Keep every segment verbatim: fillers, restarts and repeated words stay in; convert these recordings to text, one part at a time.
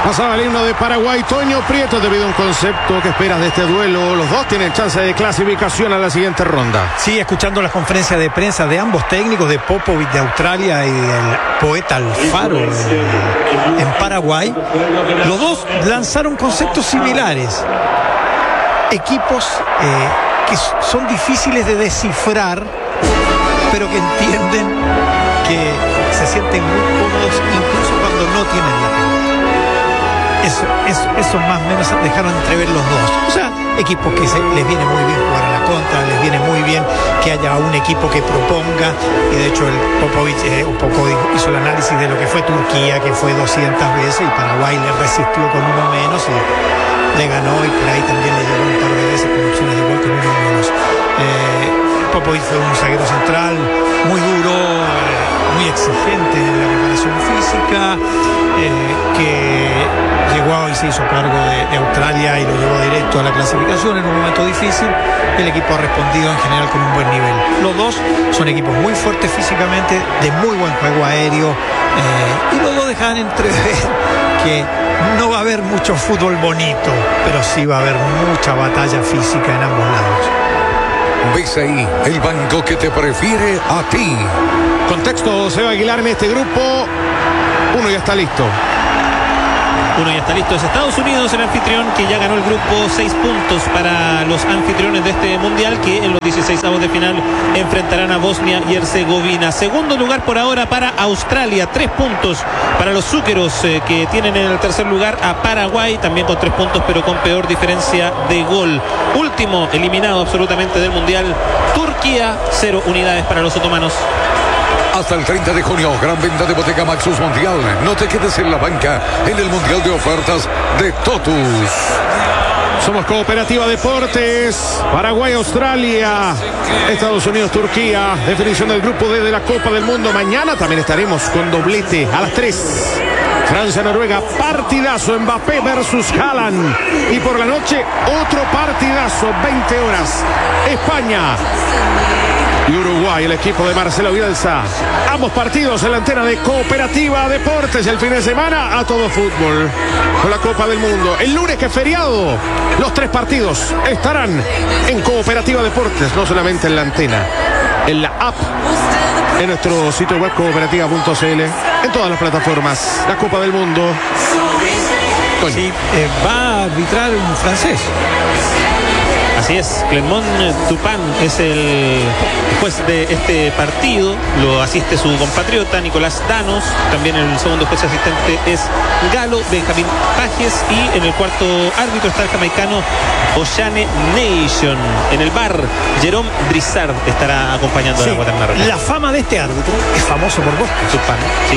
Pasaba el himno de Paraguay. Toño Prieto, debido a un concepto que esperas de este duelo. Los dos tienen chance de clasificación a la siguiente ronda. Sí, escuchando las conferencias de prensa de ambos técnicos, de Popovic de Australia y del poeta Alfaro en Paraguay, los dos lanzaron conceptos similares. Equipos eh, que son difíciles de descifrar, pero que entienden que se sienten muy cómodos incluso cuando no tienen la pelota. Eso, eso, eso más o menos dejaron entrever los dos. O sea, equipos que se, les viene muy bien jugar a la contra, les viene muy bien que haya un equipo que proponga. Y de hecho el Popovic eh, un poco hizo el análisis de lo que fue Turquía, que fue doscientas veces, y Paraguay le resistió con uno menos y le ganó, y por ahí también le llegó un par de veces con opciones de gol con uno menos. Eh, Popovic fue un zaguero central muy duro, eh, muy exigente en la preparación física, eh, que llegó y se hizo cargo de, de Australia y lo llevó directo a la clasificación en un momento difícil. El equipo ha respondido en general con un buen nivel. Los dos son equipos muy fuertes físicamente, de muy buen juego aéreo, eh, y los dos dejan entrever que no va a haber mucho fútbol bonito, pero sí va a haber mucha batalla física en ambos lados. ¿Ves ahí el banco que te prefiere a ti? Contexto, Seba Aguilar, en este grupo. Uno ya está listo. Uno ya está listo. Es Estados Unidos, el anfitrión, que ya ganó el grupo. Seis puntos para los anfitriones de este mundial, que en los dieciseisavos de final enfrentarán a Bosnia y Herzegovina. Segundo lugar por ahora para Australia. Tres puntos para los zúqueros, eh, que tienen en el tercer lugar a Paraguay, también con tres puntos, pero con peor diferencia de gol. Último eliminado absolutamente del mundial, Turquía. Cero unidades para los otomanos. Hasta el treinta de junio, gran venta de Bottega Maxus Mundial. No te quedes en la banca en el Mundial de Ofertas de Totus. Somos Cooperativa Deportes. Paraguay, Australia, Estados Unidos, Turquía. Definición del grupo D de la Copa del Mundo. Mañana también estaremos con doblete a las tres. Francia, Noruega, partidazo. Mbappé versus Haaland. Y por la noche, otro partidazo, veinte horas. España y Uruguay, el equipo de Marcelo Bielsa. Ambos partidos en la antena de Cooperativa Deportes. El fin de semana a todo fútbol con la Copa del Mundo. El lunes, que es feriado, los tres partidos estarán en Cooperativa Deportes, no solamente en la antena, en la app, en nuestro sitio web cooperativa punto c l, en todas las plataformas. La Copa del Mundo. Sí, eh, va a arbitrar un francés. Así es, Clermont Tupin es el juez de este partido. Lo asiste su compatriota Nicolás Danos. También el segundo juez asistente es Galo Benjamín Pajes. Y en el cuarto árbitro está el jamaicano Oshane Nation. En el bar, Jerome Brizard estará acompañando Sí, a la Guatemala. la fama de este árbitro es famoso por vos. Tupin, sí.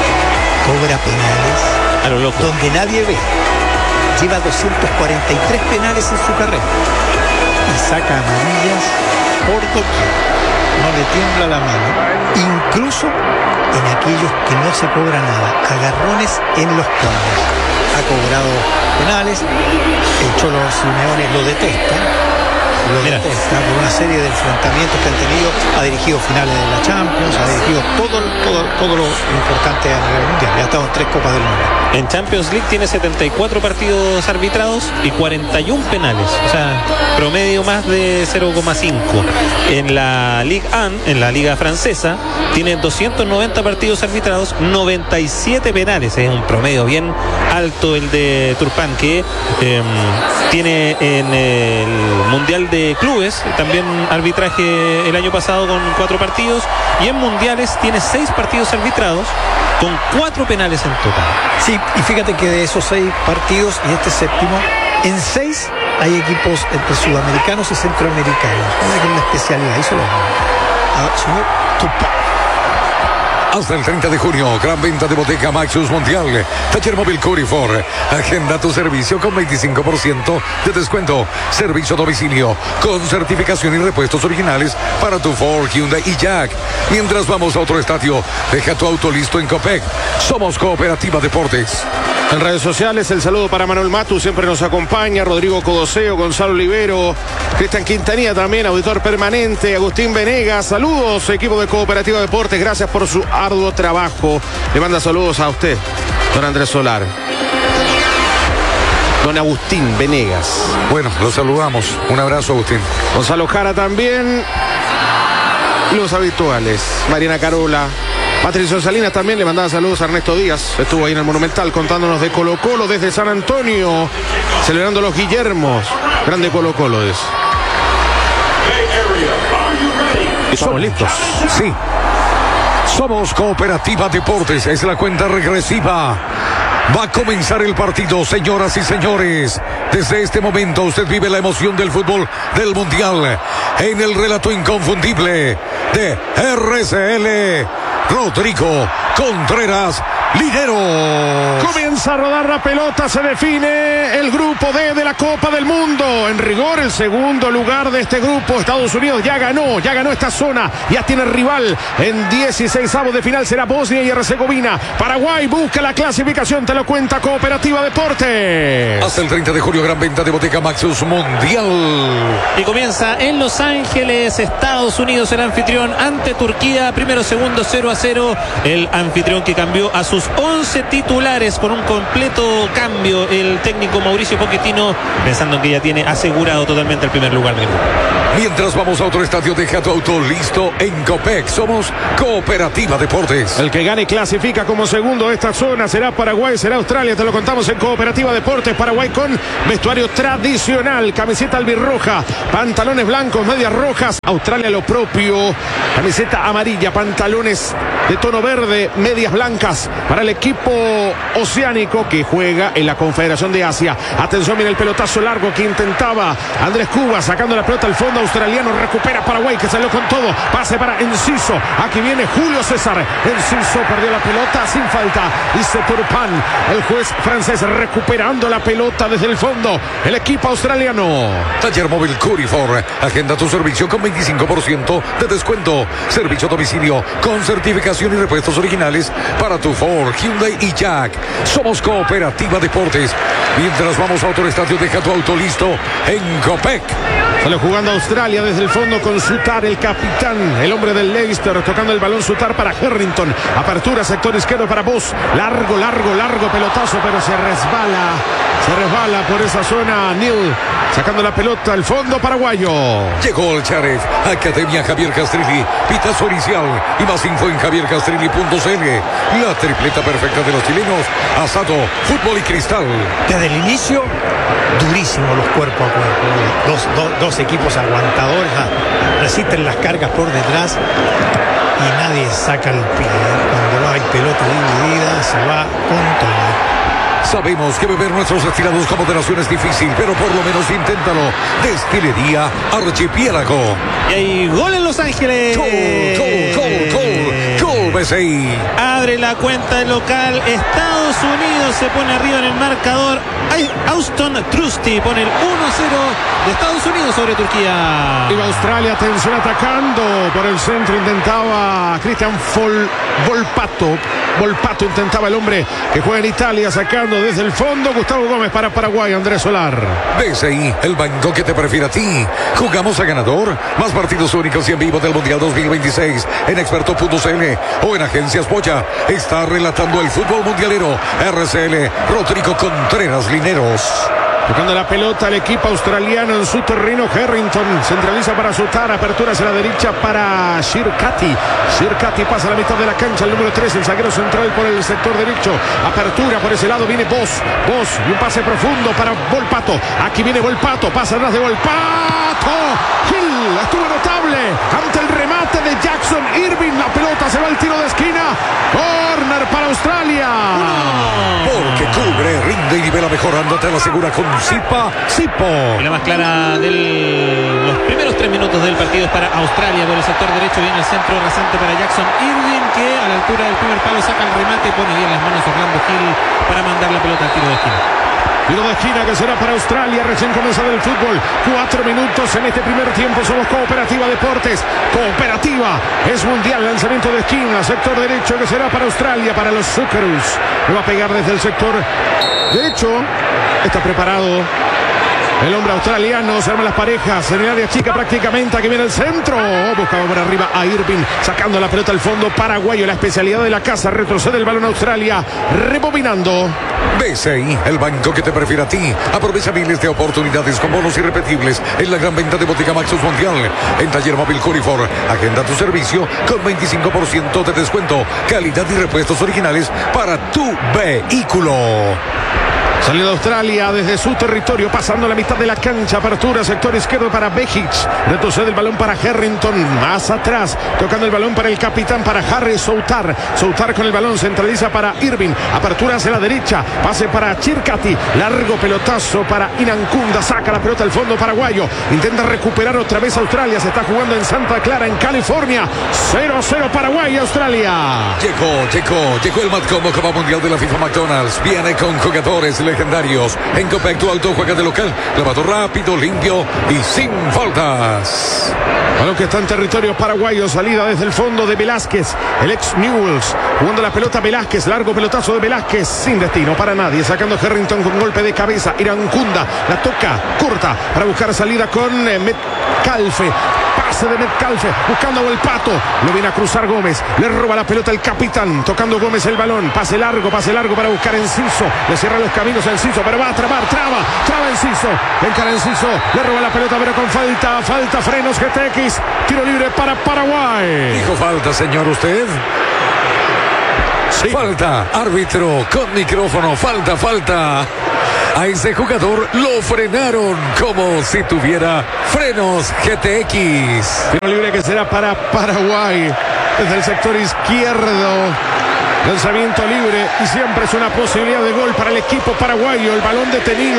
Cobra penales A lo loco. donde nadie ve. Lleva doscientos cuarenta y tres penales en su carrera y saca amarillas por doquier. No le tiembla la mano, incluso en aquellos que no se cobra nada. Agarrones en los cambios. Ha cobrado penales. El Cholo Simeone lo detesta. Lo Mira. detesta por una serie de enfrentamientos que han tenido. Ha dirigido finales de la Champions, ha dirigido todo, todo, todo lo importante a nivel mundial. Ya ha estado en tres Copas del Mundo. En Champions League tiene setenta y cuatro partidos arbitrados y cuarenta y uno penales, o sea, promedio más de cero coma cinco. En la Ligue uno, en la liga francesa, tiene doscientos noventa partidos arbitrados, noventa y siete penales. Es un promedio bien alto el de Turpin, que eh, tiene en el Mundial de Clubes también arbitraje el año pasado con cuatro partidos, y en mundiales tiene seis partidos arbitrados con cuatro penales en total. Sí, y fíjate que de esos seis partidos y este séptimo, en seis hay equipos entre sudamericanos y centroamericanos. Es la especialidad, hizo lo mismo. Ah, señor Tupin. Hasta el treinta de junio, gran venta de Bottega Maxus Mundial. Taller móvil Curifor. Agenda tu servicio con veinticinco por ciento de descuento. Servicio a domicilio con certificación y repuestos originales para tu Ford, Hyundai y Jack. Mientras vamos a otro estadio, deja tu auto listo en Copec. Somos Cooperativa Deportes. En redes sociales, el saludo para Manuel Matu, siempre nos acompaña, Rodrigo Codoseo, Gonzalo Olivero, Cristian Quintanilla también, auditor permanente, Agustín Venegas. Saludos, equipo de Cooperativa Deportes, gracias por su arduo trabajo. Le manda saludos a usted, don Andrés Solar. don Agustín Venegas. Bueno, lo saludamos. Un abrazo, Agustín. Gonzalo Jara también. Los habituales. Mariana Carola. Patricio Salinas también le mandaba saludos a Ernesto Díaz. Estuvo ahí en el Monumental contándonos de Colo Colo desde San Antonio. Celebrando los Guillermos. Grande Colo Clo es. ¿Estamos listos? Sí. Somos Cooperativa Deportes. Es la cuenta regresiva. Va a comenzar el partido, señoras y señores. Desde este momento usted vive la emoción del fútbol del Mundial en el relato inconfundible de R S L Rodrigo Contreras Linero. Comienza a rodar la pelota, se define el grupo D de la Copa del Mundo. En rigor, el segundo lugar de este grupo. Estados Unidos ya ganó, ya ganó esta zona, ya tiene rival en dieciseisavos de final, será Bosnia y Herzegovina. Paraguay busca la clasificación, te lo cuenta Cooperativa Deportes. Hasta el treinta de julio, gran venta de Bottega Maxus Mundial. Y comienza en Los Ángeles, Estados Unidos, el anfitrión ante Turquía. Primero, segundo, cero a cero. El anfitrión que cambió a sus once titulares con un completo cambio, el técnico Mauricio Pochettino, pensando que ya tiene asegurado totalmente el primer lugar del grupo. Mientras vamos a otro estadio, deja tu auto listo en Copec. Somos Cooperativa Deportes. El que gane clasifica como segundo de esta zona. Será Paraguay, será Australia. Te lo contamos en Cooperativa Deportes. Paraguay con vestuario tradicional, camiseta albirroja, pantalones blancos, medias rojas. Australia lo propio, camiseta amarilla, pantalones de tono verde, medias blancas para el equipo oceánico que juega en la Confederación de Asia. Atención, mira el pelotazo largo que intentaba Andrés Cuba, sacando la pelota al fondo australiano. Recupera Paraguay, que salió con todo. Pase para Enciso. Aquí viene Julio César. Enciso perdió la pelota sin falta. Dice Turpan, el juez francés, recuperando la pelota desde el fondo. El equipo australiano. Taller móvil Curifor. Agenda tu servicio con veinticinco por ciento de descuento. Servicio a domicilio con certificación y repuestos originales para tu Ford, Hyundai y Jack. Somos Cooperativa Deportes. Mientras vamos a otro estadio, deja tu auto listo en Copec. Sale jugando Australia desde el fondo con Sutar, el capitán, el hombre del Leicester, tocando el balón Sutar para Harrington. Apertura, sector izquierdo para Voss. Largo, largo, largo pelotazo, pero se resbala. Se resbala por esa zona Neil, sacando la pelota al fondo paraguayo. Llegó el Charef, Academia Javier Castrilli, pitazo inicial y más info en javier castrilli punto c l. La tripleta perfecta de los chilenos, asado, fútbol y cristal. Desde el inicio, durísimo los cuerpo a cuerpo. Dos, dos, dos equipos aguantadores, resisten las cargas por detrás y nadie saca el pie. Cuando hay pelota dividida, se va con todo. Sabemos que beber nuestros destilados con moderación es difícil, pero por lo menos inténtalo. Destilería Archipiélago. Y hay gol en Los Ángeles. Gol, gol, gol, gol, gol, B C I. Abre la cuenta del local. Estados Unidos se pone arriba en el marcador. Auston Trusty pone el uno a cero de Estados Unidos sobre Turquía. Iba Australia, atención, atacando por el centro. Intentaba Cristian Vol, Volpato. Volpato intentaba el hombre que juega en Italia, sacando desde el fondo. Gustavo Gómez para Paraguay, Andrés Solar. B C I, el banco que te prefiere a ti. Jugamos a ganador. Más partidos únicos y en vivo del Mundial dos mil veintiséis en experto punto c l o en Agencias Polla. Está relatando el fútbol mundialero R S L Rodrigo Contreras Lineros. Tocando la pelota el equipo australiano en su terreno. Harrington centraliza para Sutar. Apertura hacia la derecha para Shirkati. Shirkati pasa a la mitad de la cancha. El número tres, el zaguero central por el sector derecho. Apertura por ese lado. Viene Voss. Voss y un pase profundo para Volpato. Aquí viene Volpato. Pasa atrás de Volpato. Gil estuvo notable ante el remate de Jackson Irving. La pelota se va al tiro de esquina. Corner para Australia. Porque cubre, rinde y nivela mejorando. Te lo asegura con Zipa Zipo. Y la más clara de los primeros tres minutos del partido es para Australia. Por el sector derecho viene el centro rasante para Jackson Irving, que a la altura del primer palo saca el remate, pone bien las manos Orlando Gil para mandar la pelota al tiro de esquina. Tiro de esquina que será para Australia. Recién comenzado el fútbol. Cuatro minutos en este primer tiempo. Somos Cooperativa Deportes. Cooperativa es mundial. Lanzamiento de esquina. Sector derecho que será para Australia. Para los Socceroos. Le va a pegar desde el sector derecho. Está preparado el hombre australiano. Se arman las parejas en el área chica prácticamente. Aquí viene el centro. Buscaba por arriba a Irving, sacando la pelota al fondo paraguayo. La especialidad de la casa. Retrocede el balón a Australia. Rebobinando. B C I, el banco que te prefiere a ti. Aprovecha miles de oportunidades con bonos irrepetibles en la gran venta de Botica Maxus Mundial. En Taller Móvil Curifor, agenda tu servicio con veinticinco por ciento de descuento. Calidad y repuestos originales para tu vehículo. Saliendo Australia desde su territorio, pasando la mitad de la cancha, apertura, sector izquierdo para Bejic, retrocede el balón para Harrington, más atrás, tocando el balón para el capitán, para Harry Soutar, Soutar con el balón, centraliza para Irving, apertura hacia la derecha, pase para Chircati, largo pelotazo para Inancunda, saca la pelota al fondo paraguayo, intenta recuperar otra vez Australia, se está jugando en Santa Clara, en California, cero a cero Paraguay y Australia. Llegó, llegó, llegó el Matcom Copa Mundial de la FIFA McDonald's, viene con jugadores legendarios. En Copa tu auto juega de local, lavado rápido, limpio y sin faltas. Balón que está en territorio paraguayo, salida desde el fondo de Velázquez, el ex Newells, jugando la pelota Velázquez, largo pelotazo de Velázquez, sin destino para nadie, sacando Harrington con golpe de cabeza, Irancunda, la toca, corta, para buscar salida con eh, Metcalfe, pase de Metcalfe, buscando a Volpato, lo viene a cruzar Gómez, le roba la pelota el capitán, tocando Gómez el balón, pase largo, pase largo para buscar Enciso, le cierra los caminos a Enciso, pero va a trabar, traba, traba Enciso, encara Enciso, le roba la pelota pero con falta, falta frenos G T X, tiro libre para Paraguay. ¿Dijo falta, señor, usted? Sí. Falta, árbitro con micrófono, falta, falta. A ese jugador lo frenaron como si tuviera frenos G T X. Tiro libre que será para Paraguay desde el sector izquierdo. Lanzamiento libre y siempre es una posibilidad de gol para el equipo paraguayo. El balón detenido.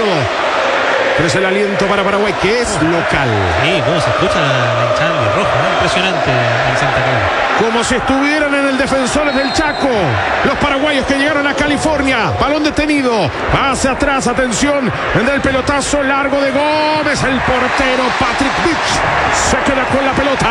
Crece el aliento para Paraguay, que es local. Sí, no, se escucha la hinchada de rojo, ¿no? Impresionante en Santa Clara. Como si estuvieran en el Defensores del Chaco. Los paraguayos que llegaron a California. Balón detenido. Hacia atrás, atención. Vendrá el pelotazo largo de Gómez. El portero Patrick Beach se queda con la pelota.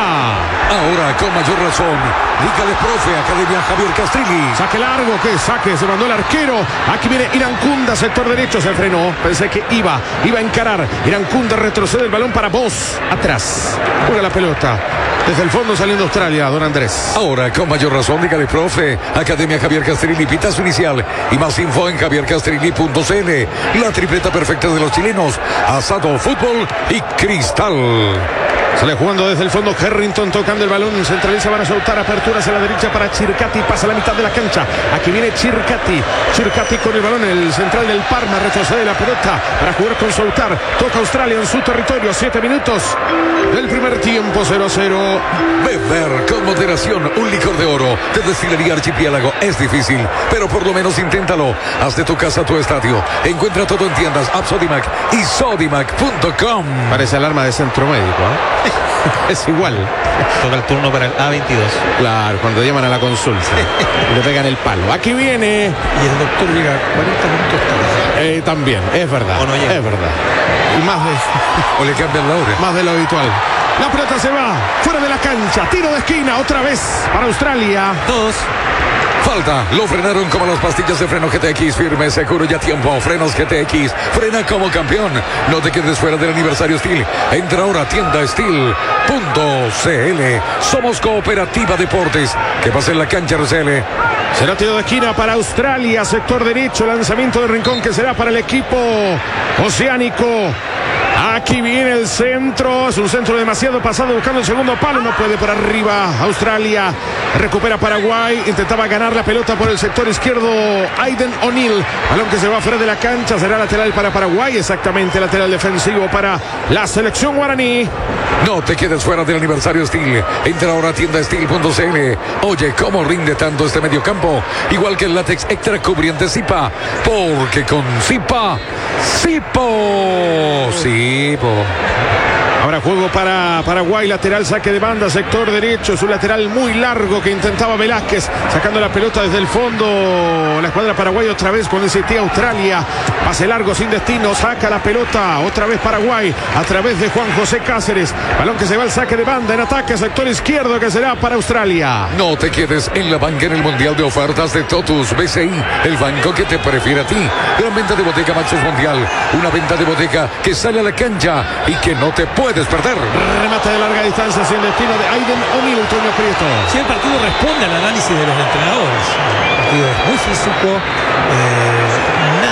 Ahora con mayor razón. Dígale, profe, Academia Javier Castrilli. Saque largo, que saque, se mandó el arquero. Aquí viene Irancunda, sector derecho, se frenó. Pensé que iba, iba a encarar. Irancunda retrocede el balón para Vos. Atrás. Juega la pelota. Desde el fondo saliendo Australia, don Andrés. Ahora, con mayor razón, dígale, profe. Academia Javier Castrilli, pitazo inicial. Y más info en javier castrilli punto c l. La tripleta perfecta de los chilenos. Asado, fútbol y cristal. Sale jugando desde el fondo Harrington, tocando el balón, centraliza para soltar, apertura hacia la derecha para Chircati, pasa la mitad de la cancha, aquí viene Chircati, Chircati con el balón, el central del Parma, retrocede la pelota para jugar con Soltar, toca Australia en su territorio, siete minutos del primer tiempo, cero a cero. Beber con moderación un licor de oro de Destilería Archipiélago es difícil, pero por lo menos inténtalo. Haz de tu casa tu estadio. Encuentra todo en tiendas App Sodimac y sodimac punto com. Parece alarma de centro médico, ¿eh? Es igual. Toca el turno para el A veintidós. Claro, cuando llaman a la consulta le pegan el palo. Aquí viene. Y el doctor llega cuarenta minutos tarde. Eh, también, es verdad. O no llega. Es verdad. Y más de, O le cambian la hora. más de lo habitual. La pelota se va fuera de la cancha. Tiro de esquina otra vez para Australia. Dos. Falta, lo frenaron como las pastillas de freno G T X, firme, seguro y a tiempo. Frenos G T X, frena como campeón. No te quedes fuera del aniversario Steel. Entra ahora a tienda steel punto c l. Somos Cooperativa Deportes. Que pase en la cancha R C L. Será tiro de esquina para Australia, sector derecho, lanzamiento de rincón que será para el equipo oceánico. Aquí viene el centro, es un centro demasiado pasado buscando el segundo palo, no puede por arriba. Australia recupera Paraguay, intentaba ganar la pelota por el sector izquierdo Aiden O'Neill, balón que se va fuera de la cancha, será lateral para Paraguay, exactamente lateral defensivo para la selección guaraní. No te quedes fuera del aniversario Steel. Entra ahora a tienda steel punto c l. Oye, cómo rinde tanto este mediocampo, igual que el látex extra cubriente Zipa, porque con Zipa, Zipo, Zipo. Ahora juego para Paraguay, lateral, saque de banda, sector derecho, es un lateral muy largo que intentaba Velázquez, sacando la pelota desde el fondo, la escuadra paraguaya otra vez con ese T Australia, pase largo sin destino, saca la pelota, otra vez Paraguay, a través de Juan José Cáceres, balón que se va al saque de banda, en ataque, sector izquierdo que será para Australia. No te quedes en la banca en el Mundial de Ofertas de Totus B C I, el banco que te prefiere a ti. Gran venta de Botica Maxus Mundial, una venta de boteca que sale a la cancha y que no te puede perder. Remate de larga distancia sin destino de Aiden O'Neill, Toño Prieto. Sí, el partido responde al análisis de los entrenadores. El partido es muy físico. Eh, nadie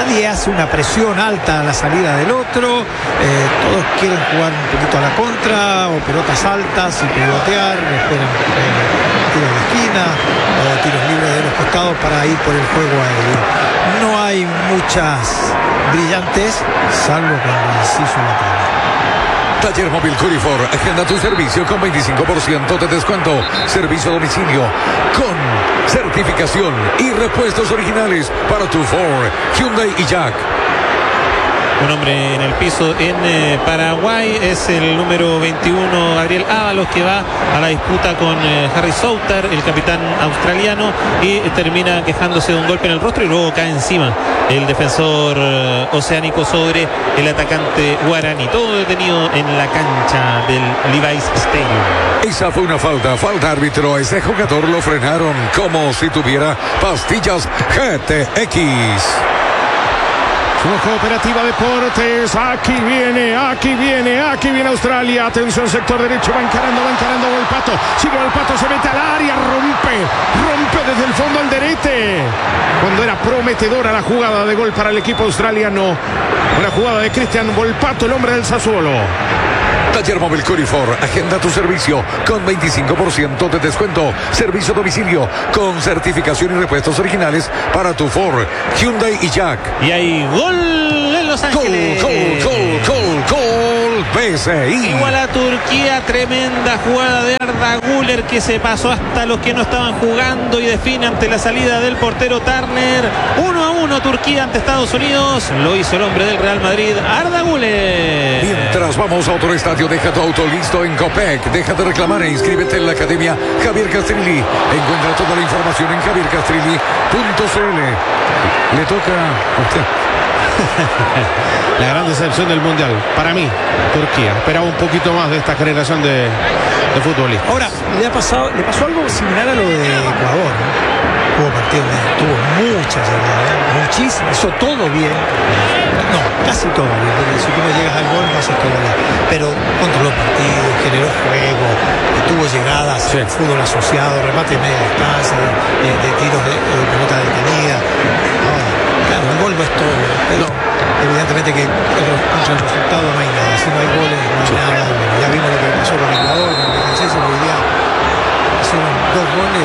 hace una presión alta a la salida del otro, eh, todos quieren jugar un poquito a la contra o pelotas altas y pivotear, esperan eh, tiros de esquina o tiros libres de los costados para ir por el juego aéreo. No hay muchas brillantes, salvo cuando inciso la tabla. Taller Móvil Curifor, agenda tu servicio con veinticinco por ciento de descuento. Servicio a domicilio con certificación y repuestos originales para tu Ford, Hyundai y Jack. Un hombre en el piso en eh, Paraguay es el número veintiuno, Gabriel Ábalos, que va a la disputa con eh, Harry Souter, el capitán australiano, y termina quejándose de un golpe en el rostro y luego cae encima el defensor eh, oceánico sobre el atacante guaraní. Todo detenido en la cancha del Levi's Stadium. Esa fue una falta, falta árbitro. Ese jugador lo frenaron como si tuviera pastillas G T X. Somos Cooperativa Deportes, aquí viene, aquí viene, aquí viene Australia, atención sector derecho, va encarando, va encarando Volpato, sigue Volpato, se mete al área, rompe, rompe desde el fondo al derete, cuando era prometedora la jugada de gol para el equipo australiano, una jugada de Cristian Volpato, el hombre del Sassuolo. Taller Móvil Curifor, agenda tu servicio con veinticinco por ciento de descuento. Servicio a domicilio con certificación y repuestos originales para tu Ford, Hyundai y Jack. Y hay gol en Los Ángeles. Gol, gol, gol, gol, gol, B C I. Igual a Turquía, tremenda jugada de Arda Güler que se pasó hasta los que no estaban jugando y define ante la salida del portero Turner. uno a uno Turquía ante Estados Unidos. Lo hizo el hombre del Real Madrid, Arda Güler. Mientras vamos a otro estadio, deja tu auto listo en Copec. Deja de reclamar e inscríbete en la Academia Javier Castrilli. Encuentra toda la información en javier castrilli punto c l. Le toca a usted. La gran decepción del Mundial, para mí, Turquía. Esperaba un poquito más de esta generación de, de futbolistas. Ahora, le ha pasado, le pasó algo similar a lo de Ecuador, ¿no? Hubo partidos, tuvo muchas llegadas, muchísimas, hizo todo bien. No, casi todo bien, porque si tú no llegas al gol no haces todo bien. Pero controló partidos, generó juego, tuvo llegadas, sí. Fútbol asociado, remate de media distancia, de, de, de tiros de, de pelota detenida. Ahora, claro, el gol no es todo, pero evidentemente que contra el resultado no hay nada. Si no hay goles, no hay nada. Bueno, ya vimos lo que pasó con Ecuador, con el francés, hoy día hicieron dos goles.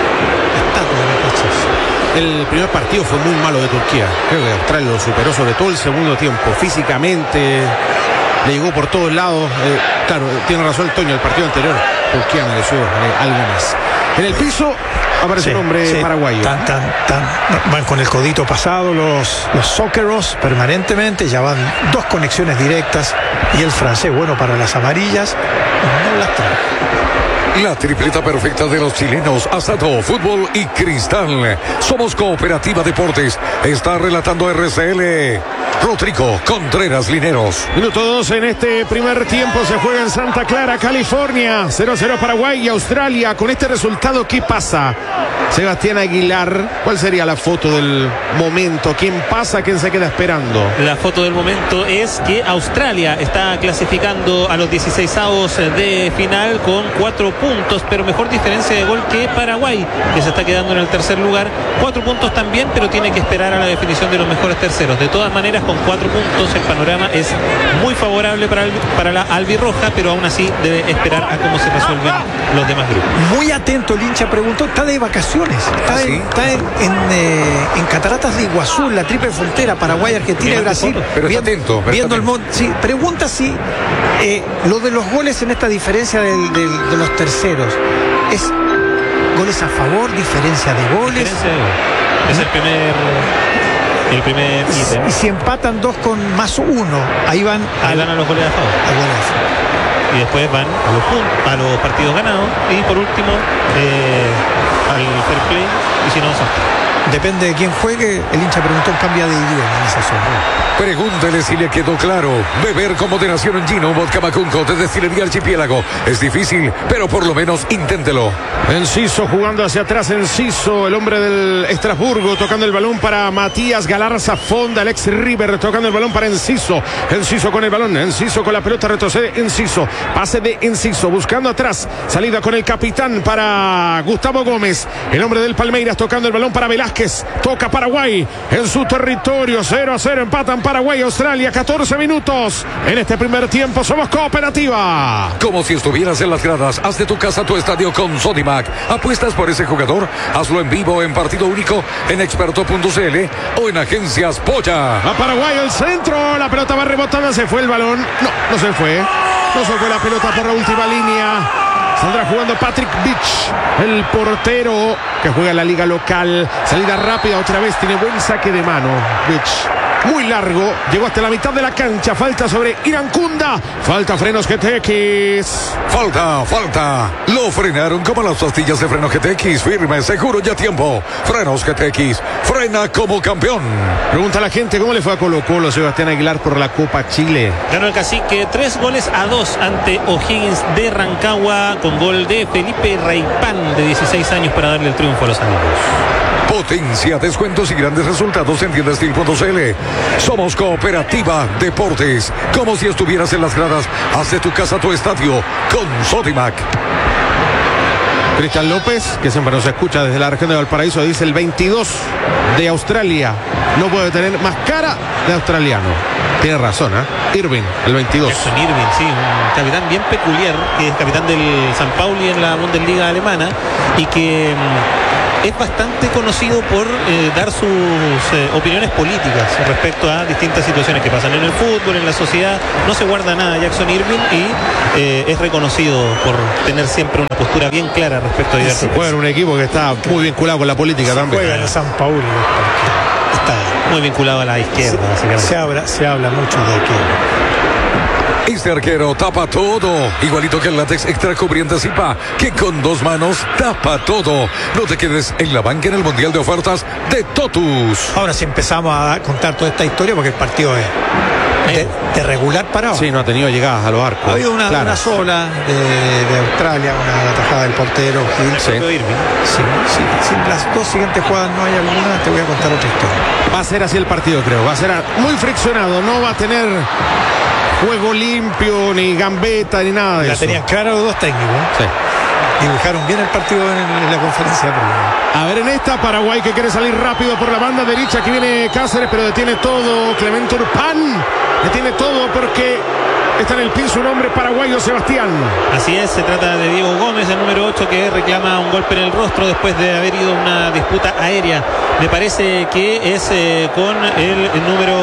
El primer partido fue muy malo de Turquía. Creo que Australia lo superó, sobre todo el segundo tiempo. Físicamente, le llegó por todos lados. Eh, claro, tiene razón el Toño, el partido anterior Turquía mereció eh, algo más. En el piso aparece sí, un hombre sí, paraguayo. Tan, tan, tan, van con el codito pasado los, los socceros permanentemente. Ya van dos conexiones directas. Y el francés, bueno para las amarillas, no las trae. La tripleta perfecta de los chilenos, asado, fútbol y cristal. Somos Cooperativa Deportes. Está relatando R C L Rodrigo Contreras Lineros. Minuto dos en este primer tiempo. Se juega en Santa Clara, California. cero a cero Paraguay y Australia. Con este resultado, ¿qué pasa? Sebastián Aguilar, ¿cuál sería la foto del momento? ¿Quién pasa? ¿Quién se queda esperando? La foto del momento es que Australia está clasificando a los dieciseisavos de final con cuatro puntos, pero mejor diferencia de gol que Paraguay, que se está quedando en el tercer lugar. Cuatro puntos también, pero tiene que esperar a la definición de los mejores terceros. De todas maneras, con cuatro puntos el panorama es muy favorable para, el, para la albirroja, pero aún así debe esperar a cómo se resuelven los demás grupos. Muy atento el hincha, preguntó, está de vacaciones. Está, ¿Ah, sí? en, está en, en, eh, en Cataratas de Iguazú, la triple frontera, Paraguay, Argentina y Brasil. Pero viendo, está atento. Pero viendo está el mundo. Sí, pregunta si eh, lo de los goles en esta diferencia del, del, de los terceros es goles a favor, diferencia de goles. Diferencia de gol. Es el primer. El primer ítem. Y si empatan dos con más uno, ahí van, ahí al, van a los goles a favor. A goles a favor. Y después van a los, puntos, a los partidos ganados. Y por último, eh, al fair play. Y si no, son. Depende de quién juegue, el hincha preguntó, cambia de idioma en esa zona. Pregúntele si le quedó claro. Beber con moderación en Gino, vodka Macunco de Destilería Archipiélago. Es difícil, pero por lo menos inténtelo. Enciso jugando hacia atrás, Enciso, el hombre del Estrasburgo, tocando el balón para Matías Galán. Galarza Fonda, el ex River, tocando el balón para Enciso. Enciso con el balón, Enciso con la pelota, retrocede Enciso. Pase de Enciso, buscando atrás. Salida con el capitán para Gustavo Gómez. El hombre del Palmeiras tocando el balón para Velázquez. Toca Paraguay en su territorio. cero a cero empatan Paraguay y Australia. catorce minutos en este primer tiempo. Somos Cooperativa. Como si estuvieras en las gradas, haz de tu casa tu estadio con Sodimac. ¿Apuestas por ese jugador? Hazlo en vivo, en partido único, en experto punto c l o en Agencias Polla. A Paraguay el centro, la pelota va rebotada, se fue el balón. No, no se fue. No se fue la pelota por la última línea. Saldrá jugando Patrick Beach, el portero que juega en la liga local. Salida rápida otra vez, tiene buen saque de mano Beach. Muy largo, llegó hasta la mitad de la cancha. Falta sobre Irancunda. Falta Frenos G T X. Falta, falta. Lo frenaron como las pastillas de Frenos G T X. Firme, seguro y a tiempo. Frenos G T X. Frena como campeón. Pregunta a la gente cómo le fue a Colo Colo, Sebastián Aguilar, por la Copa Chile. Ganó el Cacique tres goles a dos ante O'Higgins de Rancagua, con gol de Felipe Reipán, de dieciséis años, para darle el triunfo a los amigos. Potencia, descuentos y grandes resultados en tienda steel punto c l. Somos Cooperativa Deportes. Como si estuvieras en las gradas, haz de tu casa tu estadio con Sodimac. Cristian López, que siempre nos escucha desde la región de Valparaíso, dice: el veintidós de Australia no puede tener más cara de australiano. Tiene razón, ¿eh? Irving, el veintidós. Jackson Irving, sí, un capitán bien peculiar, que es capitán del San Pauli en la Bundesliga alemana y que mmm, es bastante conocido por eh, dar sus eh, opiniones políticas respecto a distintas situaciones que pasan en el fútbol, en la sociedad. No se guarda nada Jackson Irving y eh, es reconocido por tener siempre una postura bien clara respecto a diversos. Juega en un equipo que está muy vinculado con la política se también. Juega en el San Pauli. Está muy vinculado a la izquierda. Se, se, habla, se habla mucho de que este arquero tapa todo, igualito que el látex extra cubriente Zipa, que con dos manos tapa todo. No te quedes en la banca en el Mundial de Ofertas de Totus. Ahora sí empezamos a contar toda esta historia, porque el partido es de, de regular parado. Sí, no ha tenido llegadas a los arcos. Ha habido una, claro. una sola de, de Australia, una atajada del portero Gil. Sí. Sí, sí, si las dos siguientes jugadas no hay alguna, te voy a contar otra historia. Va a ser así el partido, creo. Va a ser muy friccionado, no va a tener juego limpio, ni gambeta, ni nada de la eso. La tenían clara los dos técnicos. Sí. Dibujaron bien el partido en, en la conferencia. A ver, en esta, Paraguay que quiere salir rápido por la banda derecha. Aquí viene Cáceres, pero detiene todo. Clemente Urpán detiene todo porque está en el piso un hombre paraguayo, Sebastián. Así es, se trata de Diego Gómez, el número ocho, que reclama un golpe en el rostro después de haber ido a una disputa aérea. Me parece que es eh, con el, el número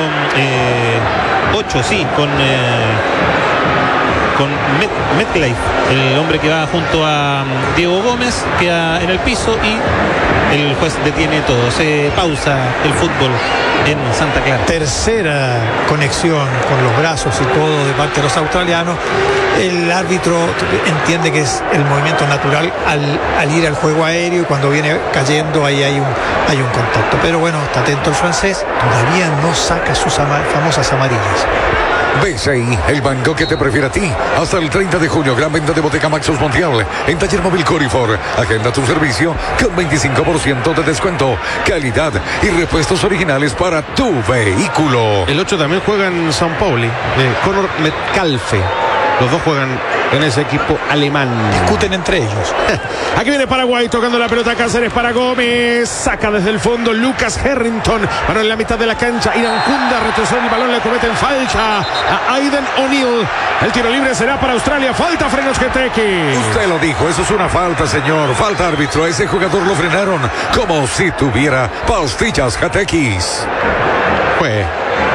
eh, ocho, sí, con... Eh, con Met, Metcalfe, el hombre que va junto a Diego Gómez, queda en el piso y el juez detiene todo. Se pausa el fútbol en Santa Clara. Tercera conexión con los brazos y todo de parte de los australianos. El árbitro entiende que es el movimiento natural al, al ir al juego aéreo, y cuando viene cayendo ahí hay un, hay un contacto. Pero bueno, está atento el francés, todavía no saca sus ama, famosas amarillas. B C I, el banco que te prefiere a ti. Hasta el treinta de junio, gran venta de Boteca Maxus Montiel en Taller Móvil Corifor. Agenda tu servicio con veinticinco por ciento de descuento, calidad y repuestos originales para tu vehículo. El ocho también juega en San Pauli, eh, Conor Metcalfe. Los dos juegan en ese equipo alemán. Discuten entre ellos. Aquí viene Paraguay tocando la pelota. Cáceres para Gómez. Saca desde el fondo Lucas Harrington. Balón en la mitad de la cancha. Irancunda retrocede el balón. Le cometen falta a Aiden O'Neill. El tiro libre será para Australia. Falta Frenos G T X. Usted lo dijo, eso es una falta, señor. Falta, árbitro. A ese jugador lo frenaron como si tuviera pastillas G T X. Pues...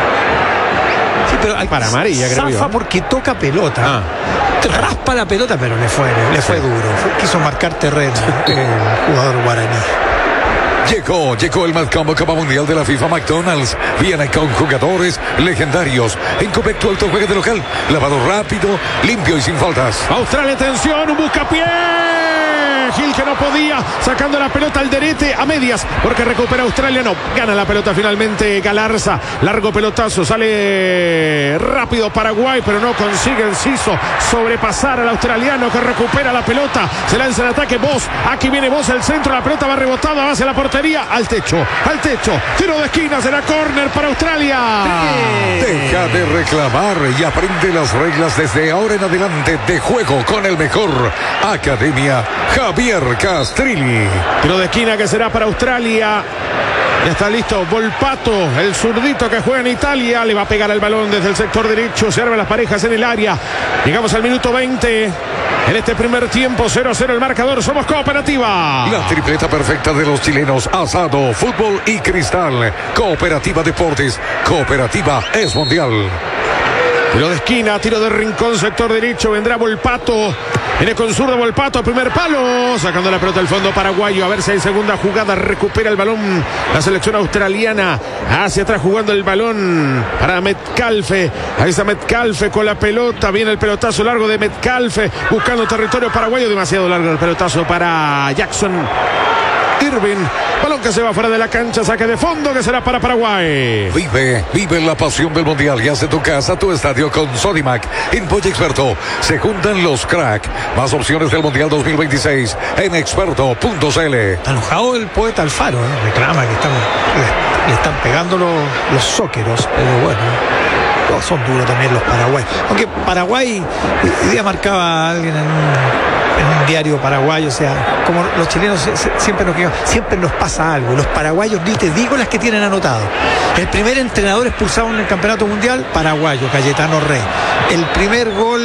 Pero hay para amarilla, creo yo. Zafa porque toca pelota. Ah. Raspa la pelota, pero le fue, le fue duro. Fue, quiso marcar terreno el jugador guaraní. Llegó, llegó el Madcombo Copa Mundial de la FIFA McDonald's. Viene con jugadores legendarios. En Copecto Alto juega de local. Lavado rápido, limpio y sin faltas. Australia, atención, un buscapié. Rubén Gil que no podía, sacando la pelota al derete a medias, porque recupera Australia, no, gana la pelota finalmente Galarza, largo pelotazo, sale rápido Paraguay, pero no consigue Enciso sobrepasar al australiano que recupera la pelota, se lanza el ataque, Vos, aquí viene Vos, el centro, la pelota va rebotada, va hacia la portería, al techo, al techo, tiro de esquina, será córner para Australia. Deja de reclamar y aprende las reglas desde ahora en adelante de juego con el mejor. Academia Javier Castrilli. Tiro de esquina que será para Australia. Ya está listo Volpato, el zurdito que juega en Italia. Le va a pegar el balón desde el sector derecho. Se arman las parejas en el área. Llegamos al minuto veinte. En este primer tiempo, cero a cero el marcador. Somos Cooperativa. La tripleta perfecta de los chilenos. Asado, fútbol y cristal. Cooperativa Deportes. Cooperativa es mundial. Tiro de esquina, tiro de rincón, sector derecho. Vendrá Volpato. Viene con zurdo Volpato, primer palo. Sacando la pelota al fondo paraguayo. A ver si hay segunda jugada. Recupera el balón la selección australiana. Hacia atrás jugando el balón para Metcalfe. Ahí está Metcalfe con la pelota. Viene el pelotazo largo de Metcalfe. Buscando territorio paraguayo. Demasiado largo el pelotazo para Jackson Irving. Balón que se va fuera de la cancha, saque de fondo que será para Paraguay. Vive, vive la pasión del mundial y hace tu casa, tu estadio con Sodimac. En Pollo Experto se juntan los crack. Más opciones del mundial dos mil veintiséis en experto punto c l. Está enojado el poeta Alfaro, ¿eh? Reclama que están, le, le están pegando los, los zóqueros, pero bueno. No, son duros también los Paraguay. Aunque Paraguay, hoy día marcaba a alguien en un, en un diario paraguayo, o sea, como los chilenos se, se, siempre, nos, siempre nos pasa algo. Los paraguayos, ni te digo las que tienen anotado. El primer entrenador expulsado en el campeonato mundial, paraguayo, Cayetano Rey. El primer gol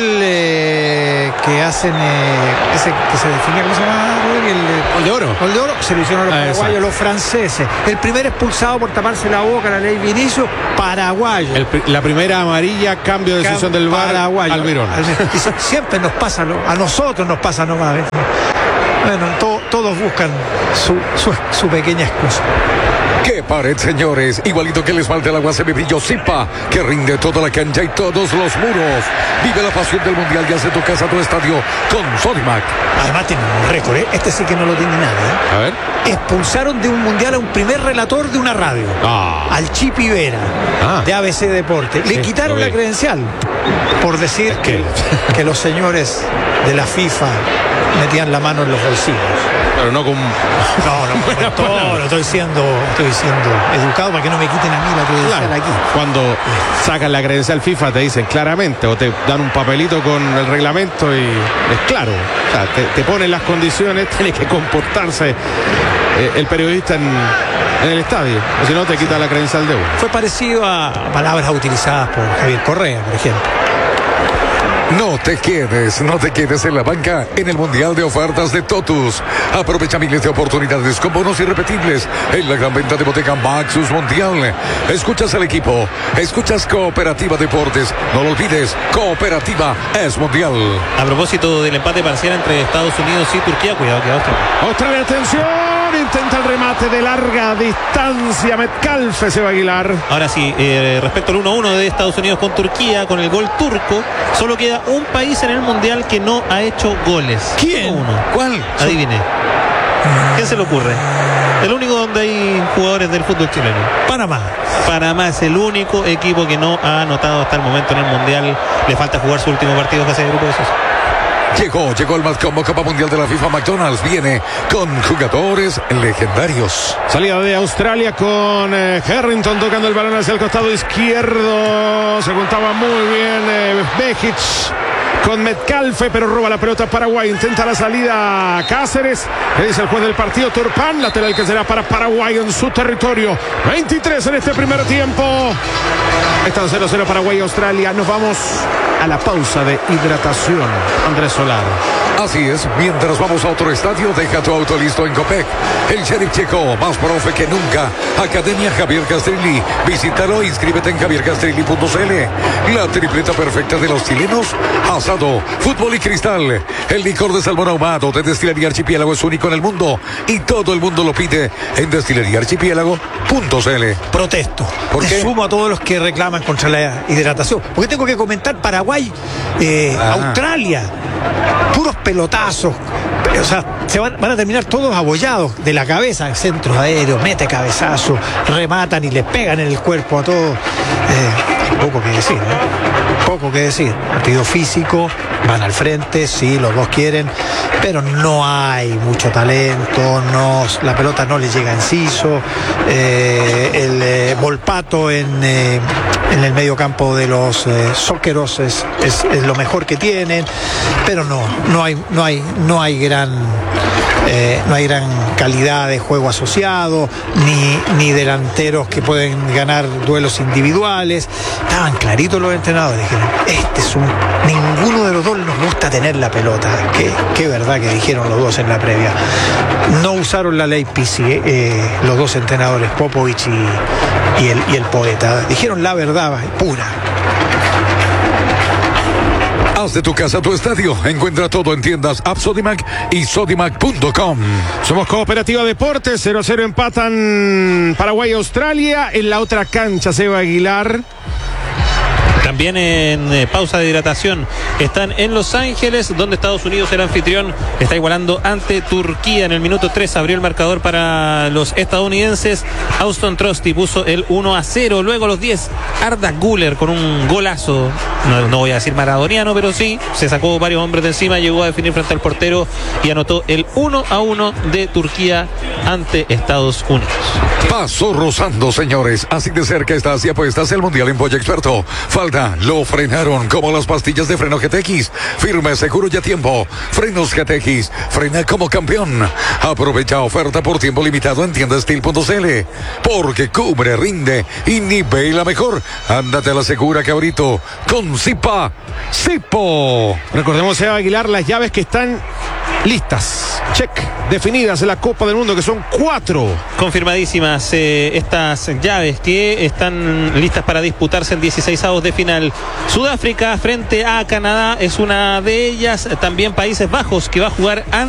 eh, que hacen, eh, ese que se definía, ¿cómo se llama? El gol de oro. Gol de oro, se lo hicieron los ah, paraguayos, exacto. los franceses. El primer expulsado por taparse la boca, la ley Vinicio, paraguayo. El, la primera amarilla, cambio de decisión del V A R, paraguayo. Almirón. Y siempre nos pasa, a nosotros nos pasa nomás. ¿eh? Bueno, to, todos buscan su, su, su pequeña excusa. ¡Qué pared, señores! Igualito que el esmalte al agua se me brilló Zipa, que rinde toda la cancha y todos los muros. Vive la pasión del mundial y hace tu casa, tu estadio con Sodimac. Además tiene un récord, ¿eh? Este sí que no lo tiene nadie. ¿eh? A ver. Expulsaron de un mundial a un primer relator de una radio. Ah. Al Chipi Vera, Ah. de A B C Deporte. Le Sí, quitaron lo la vi. credencial por decir Es que- que, que los señores de la FIFA metían la mano en los bolsillos. Pero no con... No, no, como en todo, lo estoy siendo, estoy siendo educado para que no me quiten a mí la credencial Claro, aquí. cuando sacan la credencial FIFA te dicen claramente o te dan un papelito con el reglamento y es claro, o sea, te, te ponen las condiciones, tiene que comportarse eh, el periodista en, en el estadio, o si no te quita la credencial de uno. Fue parecido a palabras utilizadas por Javier Correa, por ejemplo. No te quedes, no te quedes en la banca en el Mundial de Ofertas de Totus. Aprovecha miles de oportunidades con bonos irrepetibles en la gran venta de Boteca Maxus Mundial. Escuchas al equipo, escuchas Cooperativa Deportes. No lo olvides, Cooperativa es mundial. A propósito del empate parcial entre Estados Unidos y Turquía, cuidado que Austria. Australia, atención, intenta el remate de larga distancia, Metcalfe se va a Aguilar. Ahora sí, eh, respecto al uno a uno de Estados Unidos con Turquía, con el gol turco, solo queda un país en el mundial que no ha hecho goles. ¿Quién? Uno. ¿Cuál? Adivine. ¿Quién se le ocurre? El único donde hay jugadores del fútbol chileno. Panamá. Panamá es el único equipo que no ha anotado hasta el momento en el mundial. Le falta jugar su último partido en fase de grupos. Llegó, llegó el más combo Copa Mundial de la FIFA. McDonald's viene con jugadores legendarios. Salida de Australia con eh, Harrington tocando el balón hacia el costado izquierdo. Se contaba muy bien eh, Bejic con Metcalfe, pero roba la pelota Paraguay. Intenta la salida Cáceres. Le dice el juez del partido Turpán. Lateral que será para Paraguay en su territorio. veintitrés en este primer tiempo. Están cero cero Paraguay y Australia. Nos vamos a la pausa de hidratación. Andrés Solar. Así es, mientras vamos a otro estadio, deja tu auto listo en Copec. El Sheriff Checo, más profe que nunca. Academia Javier Castrilli. Visítalo e inscríbete en javier castrilli punto c l. La tripleta perfecta de los chilenos. Asado, fútbol y cristal. El licor de salmón ahumado de Destilería Archipiélago es único en el mundo y todo el mundo lo pide en destilería archipiélago punto c l. Protesto. ¿Por Me qué? sumo a todos los que reclaman contra la hidratación. Porque tengo que comentar Paraguay, eh, Ah. Australia. Puros pelotazos. O sea, se van, van a terminar todos abollados de la cabeza, centros aéreos, mete cabezazo, rematan y le pegan en el cuerpo a todos. Eh, poco que decir, ¿eh? Poco que decir. Partido físico, van al frente, sí, los dos quieren, pero no hay mucho talento, no, la pelota no le llega a Enciso, eh, el eh, Volpato en, eh, en el medio campo de los eh, Zóqueros es, es, es lo mejor que tienen, pero no, no hay, no hay, no hay gran Eh, no hay gran calidad de juego asociado, ni, ni delanteros que pueden ganar duelos individuales. Estaban claritos los entrenadores, dijeron, este es un, ninguno de los dos nos gusta tener la pelota. Qué, qué verdad que dijeron los dos en la previa. No usaron la ley Pizzi, eh, los dos entrenadores, Popovich y, y, el, y el Poeta. Dijeron la verdad pura. Haz de tu casa tu estadio. Encuentra todo en tiendas App Sodimac y sodimac punto com. Somos Cooperativa Deportes, cero a cero empatan Paraguay y Australia. En la otra cancha, Seba Aguilar. También en eh, pausa de hidratación están en Los Ángeles, donde Estados Unidos, el anfitrión, está igualando ante Turquía. En el minuto tres abrió el marcador para los estadounidenses. Auston Trusty puso el uno a cero. Luego a los diez, Arda Güler con un golazo, no, no voy a decir maradoniano, pero sí, se sacó varios hombres de encima, llegó a definir frente al portero y anotó el uno a uno de Turquía ante Estados Unidos. Pasó rozando, señores. Así de cerca está hacia apuestas el Mundial en Pollo Experto. Falta, lo frenaron como las pastillas de freno G T X. Firme, seguro y a tiempo. Frenos G T X, frena como campeón. Aprovecha oferta por tiempo limitado en tienda steel punto c l. Porque cubre, rinde y nivela mejor. Ándate a la segura, cabrito. Con Zipa, Zipo. Recordemos, Seba Aguilar, las llaves que están listas, check, definidas en la Copa del Mundo, que son cuatro. Confirmadísimas eh, estas llaves que están listas para disputarse en dieciseisavos de final. Sudáfrica frente a Canadá es una de ellas. También Países Bajos, que va a jugar antes